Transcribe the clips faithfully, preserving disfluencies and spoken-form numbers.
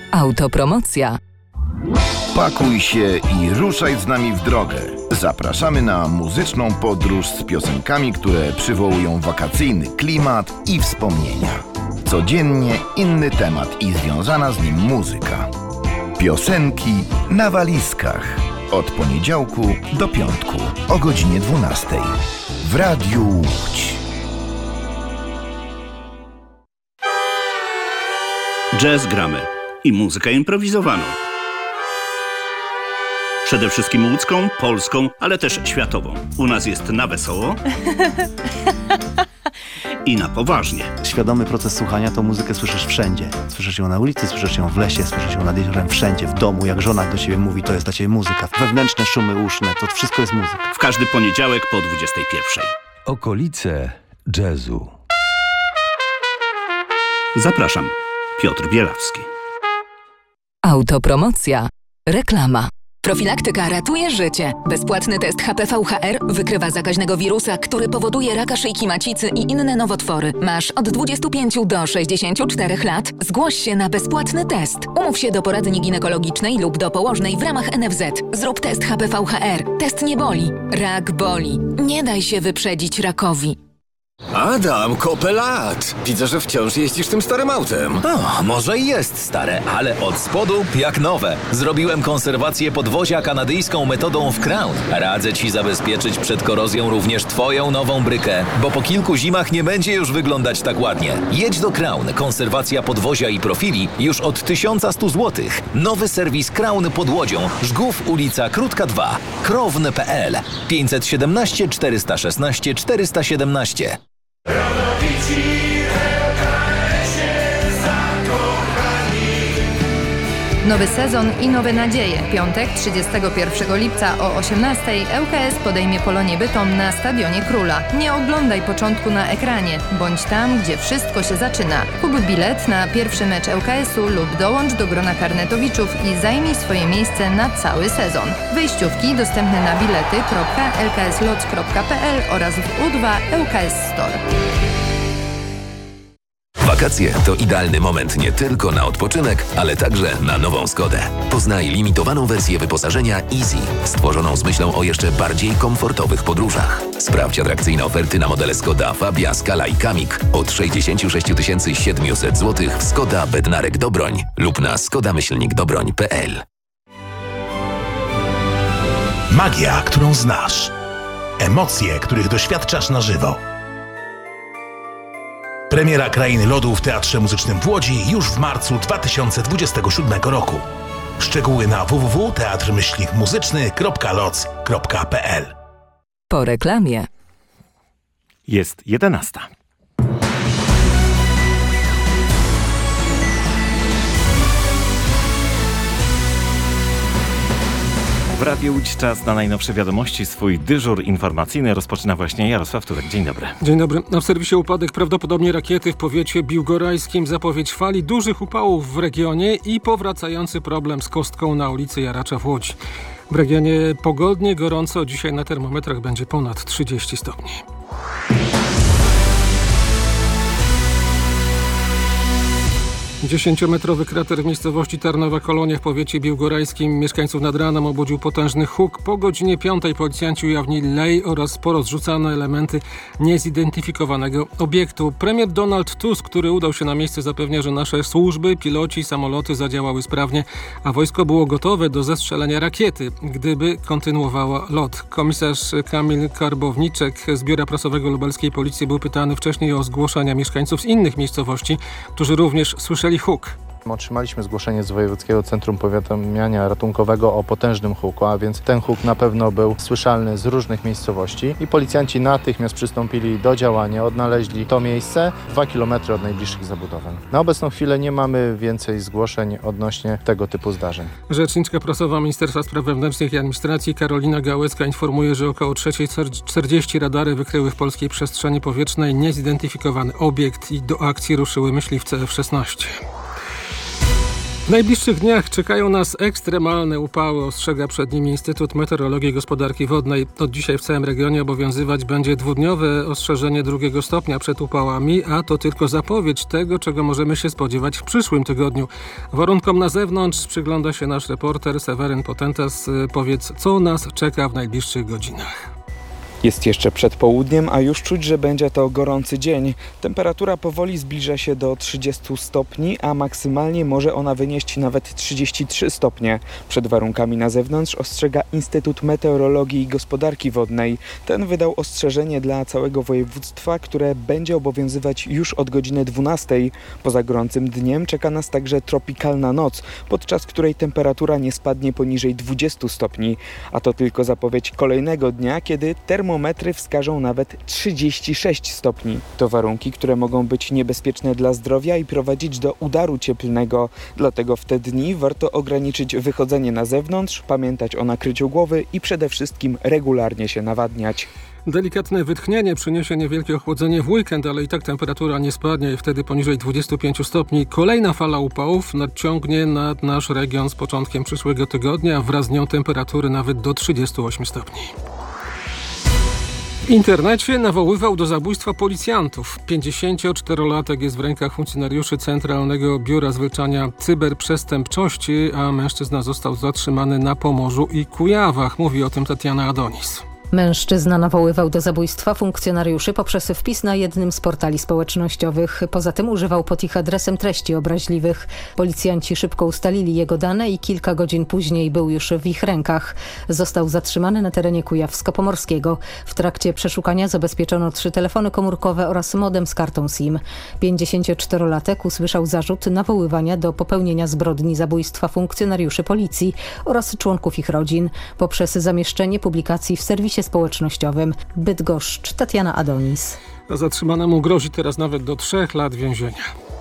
Autopromocja. Pakuj się i ruszaj z nami w drogę. Zapraszamy na muzyczną podróż z piosenkami, które przywołują wakacyjny klimat i wspomnienia. Codziennie inny temat i związana z nim muzyka. Piosenki na walizkach. Od poniedziałku do piątku o godzinie dwunastej. W Radiu Łódź. Jazz gramy i muzykę improwizowaną. Przede wszystkim łódzką, polską, ale też światową. U nas jest na wesoło i na poważnie. Świadomy proces słuchania to muzykę słyszysz wszędzie. Słyszysz ją na ulicy, słyszysz ją w lesie, słyszysz ją nad jeziorem, wszędzie, w domu. Jak żona do ciebie mówi, to jest dla ciebie muzyka. Wewnętrzne szumy uszne, to wszystko jest muzyka. W każdy poniedziałek po dwudziestej pierwszej. Okolice jazzu. Zapraszam. Piotr Bielawski. Autopromocja. Reklama. Profilaktyka ratuje życie. Bezpłatny test H P V H R wykrywa zakaźnego wirusa, który powoduje raka szyjki macicy i inne nowotwory. Masz od dwudziestu pięciu do sześćdziesięciu czterech lat? Zgłoś się na bezpłatny test. Umów się do poradni ginekologicznej lub do położnej w ramach N F Z. Zrób test H P V H R. Test nie boli. Rak boli. Nie daj się wyprzedzić rakowi. Adam, kopę lat. Widzę, że wciąż jeździsz tym starym autem. O, może i jest stare, ale od spodu jak nowe. Zrobiłem konserwację podwozia kanadyjską metodą w Crown. Radzę Ci zabezpieczyć przed korozją również Twoją nową brykę, bo po kilku zimach nie będzie już wyglądać tak ładnie. Jedź do Crown. Konserwacja podwozia i profili już od tysiąc sto złotych. Nowy serwis Crown pod Łodzią. Żgów, ulica Krótka dwa. Krown kropka p l pięćset siedemnaście czterysta szesnaście czterysta siedemnaście. Nowy sezon i nowe nadzieje. Piątek, trzydziestego pierwszego lipca o osiemnastej L K S podejmie Polonię Bytom na Stadionie Króla. Nie oglądaj początku na ekranie. Bądź tam, gdzie wszystko się zaczyna. Kup bilet na pierwszy mecz L K S u lub dołącz do grona karnetowiczów i zajmij swoje miejsce na cały sezon. Wejściówki dostępne na bilety kropka l k s lots kropka p l oraz w U dwa L K S Store. Wakacje to idealny moment nie tylko na odpoczynek, ale także na nową Skodę. Poznaj limitowaną wersję wyposażenia Easy, stworzoną z myślą o jeszcze bardziej komfortowych podróżach. Sprawdź atrakcyjne oferty na modele Skoda Fabia, Scala i Kamik od sześćdziesiąt sześć tysięcy siedemset złotych w Skoda Bednarek Dobroń lub na skoda myślnik dobroń kropka p l. Magia, którą znasz. Emocje, których doświadczasz na żywo. Premiera Krainy Lodu w Teatrze Muzycznym w Łodzi już w marcu dwa tysiące dwudziestego siódmego roku. Szczegóły na w w w kropka teatr myślnik muzyczny kropka loc kropka p l. Po reklamie. Jest jedenasta. W Radiu Łódź czas na najnowsze wiadomości. Swój dyżur informacyjny rozpoczyna właśnie Jarosław Turek. Dzień dobry. Dzień dobry. Na w serwisie upadek prawdopodobnie rakiety w powiecie biłgorajskim. Zapowiedź fali dużych upałów w regionie i powracający problem z kostką na ulicy Jaracza w Łodzi. W regionie pogodnie, gorąco. Dzisiaj na termometrach będzie ponad trzydzieści stopni. Dziesięciometrowy krater w miejscowości Tarnowa Kolonia w powiecie biłgorajskim mieszkańców nad ranem obudził potężny huk. Po godzinie piątej policjanci ujawnili lej oraz porozrzucane elementy niezidentyfikowanego obiektu. Premier Donald Tusk, który udał się na miejsce, zapewnia, że nasze służby, piloci, samoloty zadziałały sprawnie, a wojsko było gotowe do zestrzelenia rakiety, gdyby kontynuowała lot. Komisarz Kamil Karbowniczek z Biura Prasowego Lubelskiej Policji był pytany wcześniej o zgłoszenia mieszkańców z innych miejscowości, którzy również słyszeli huk. Otrzymaliśmy zgłoszenie z Wojewódzkiego Centrum Powiadamiania Ratunkowego o potężnym huku, a więc ten huk na pewno był słyszalny z różnych miejscowości i policjanci natychmiast przystąpili do działania, odnaleźli to miejsce dwa kilometry od najbliższych zabudowań. Na obecną chwilę nie mamy więcej zgłoszeń odnośnie tego typu zdarzeń. Rzeczniczka prasowa Ministerstwa Spraw Wewnętrznych i Administracji Karolina Gałecka informuje, że około trzeciej czterdzieści radary wykryły w polskiej przestrzeni powietrznej niezidentyfikowany obiekt i do akcji ruszyły myśliwce F szesnaście. W najbliższych dniach czekają nas ekstremalne upały, ostrzega przed nimi Instytut Meteorologii i Gospodarki Wodnej. Od dzisiaj w całym regionie obowiązywać będzie dwudniowe ostrzeżenie drugiego stopnia przed upałami, a to tylko zapowiedź tego, czego możemy się spodziewać w przyszłym tygodniu. Warunkom na zewnątrz przygląda się nasz reporter Seweryn Potentas. Powiedz, co nas czeka w najbliższych godzinach. Jest jeszcze przed południem, a już czuć, że będzie to gorący dzień. Temperatura powoli zbliża się do trzydziestu stopni, a maksymalnie może ona wynieść nawet trzydzieści trzy stopnie. Przed warunkami na zewnątrz ostrzega Instytut Meteorologii i Gospodarki Wodnej. Ten wydał ostrzeżenie dla całego województwa, które będzie obowiązywać już od godziny dwunastej. Poza gorącym dniem czeka nas także tropikalna noc, podczas której temperatura nie spadnie poniżej dwudziestu stopni. A to tylko zapowiedź kolejnego dnia, kiedy termometry Termometry wskażą nawet trzydzieści sześć stopni. To warunki, które mogą być niebezpieczne dla zdrowia i prowadzić do udaru cieplnego. Dlatego w te dni warto ograniczyć wychodzenie na zewnątrz, pamiętać o nakryciu głowy i przede wszystkim regularnie się nawadniać. Delikatne wytchnienie przyniesie niewielkie ochłodzenie w weekend, ale i tak temperatura nie spadnie i wtedy poniżej dwudziestu pięciu stopni. Kolejna fala upałów nadciągnie nad nasz region z początkiem przyszłego tygodnia, wraz z nią temperatury nawet do trzydziestu ośmiu stopni. W internecie nawoływał do zabójstwa policjantów. pięćdziesięcioczterolatek jest w rękach funkcjonariuszy Centralnego Biura Zwalczania Cyberprzestępczości, a mężczyzna został zatrzymany na Pomorzu i Kujawach. Mówi o tym Tatiana Adonis. Mężczyzna nawoływał do zabójstwa funkcjonariuszy poprzez wpis na jednym z portali społecznościowych. Poza tym używał pod ich adresem treści obraźliwych. Policjanci szybko ustalili jego dane i kilka godzin później był już w ich rękach. Został zatrzymany na terenie Kujawsko-Pomorskiego. W trakcie przeszukania zabezpieczono trzy telefony komórkowe oraz modem z kartą SIM. pięćdziesięcioczterolatek usłyszał zarzut nawoływania do popełnienia zbrodni zabójstwa funkcjonariuszy policji oraz członków ich rodzin poprzez zamieszczenie publikacji w serwisie społecznościowym. Bydgoszcz, Tatiana Adonis. Zatrzymanemu grozi teraz nawet do trzech lat więzienia.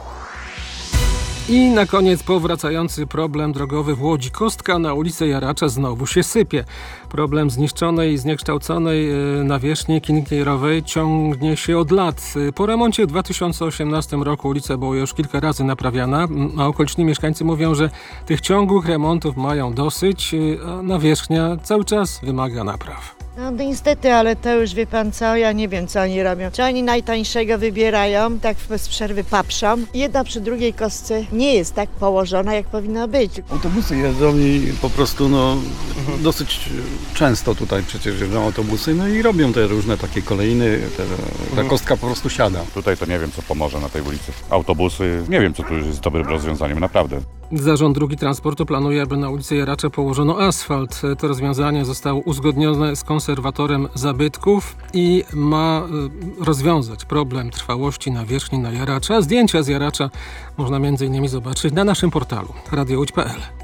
I na koniec powracający problem drogowy w Łodzi. Kostka na ulicy Jaracza znowu się sypie. Problem zniszczonej i zniekształconej nawierzchni Kinkierowej ciągnie się od lat. Po remoncie w dwa tysiące osiemnastym roku ulica była już kilka razy naprawiana, a okoliczni mieszkańcy mówią, że tych ciągłych remontów mają dosyć, a nawierzchnia cały czas wymaga napraw. No niestety, ale to już wie pan co, ja nie wiem co oni robią. Czy oni najtańszego wybierają, tak bez przerwy paprzą. Jedna przy drugiej kostce nie jest tak położona, jak powinna być. Autobusy jeżdżą i po prostu no mhm. dosyć często tutaj przecież jeżdżą autobusy, no i robią te różne takie kolejny, te, ta mhm. kostka po prostu siada. Tutaj to nie wiem co pomoże na tej ulicy. Autobusy, nie wiem co tu jest dobrym rozwiązaniem, naprawdę. Zarząd Dróg Transportu planuje, aby na ulicy Jaracza położono asfalt. To rozwiązanie zostało uzgodnione z konserwatorem zabytków i ma rozwiązać problem trwałości nawierzchni na Jaracza. Zdjęcia z Jaracza można między innymi zobaczyć na naszym portalu radio łódź kropka p l.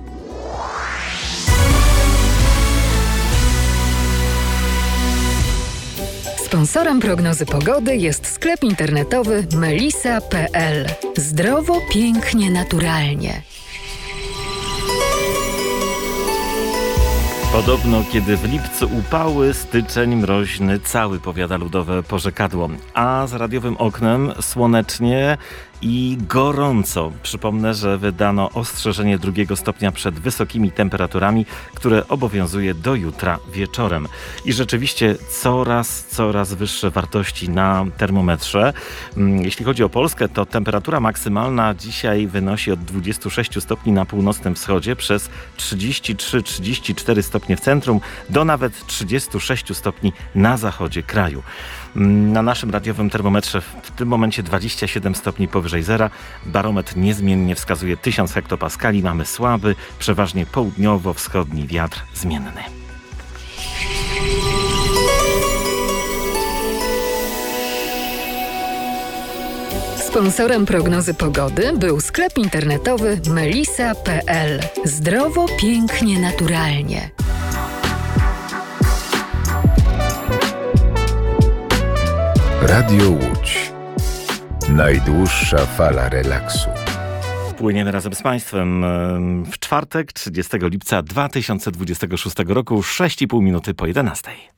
Sponsorem prognozy pogody jest sklep internetowy melisa kropka p l. Zdrowo, pięknie, naturalnie. Podobno, kiedy w lipcu upały, styczeń mroźny cały, powiada ludowe porzekadło. A z radiowym oknem słonecznie i gorąco. Przypomnę, że wydano ostrzeżenie drugiego stopnia przed wysokimi temperaturami, które obowiązuje do jutra wieczorem. I rzeczywiście coraz, coraz wyższe wartości na termometrze. Jeśli chodzi o Polskę, to temperatura maksymalna dzisiaj wynosi od dwudziestu sześciu stopni na północnym wschodzie przez trzydzieści trzy trzydzieści cztery stopnie w centrum do nawet trzydziestu sześciu stopni na zachodzie kraju. Na naszym radiowym termometrze w tym momencie dwadzieścia siedem stopni powyżej zera. Barometr niezmiennie wskazuje tysiąc hektopaskali. Mamy słaby, przeważnie południowo-wschodni wiatr zmienny. Sponsorem prognozy pogody był sklep internetowy melisa kropka p l. Zdrowo, pięknie, naturalnie. Radio Łódź. Najdłuższa fala relaksu. Płyniemy razem z Państwem w czwartek, trzydziestego lipca dwa tysiące dwudziestego szóstego roku, sześć i pół minuty po jedenastej.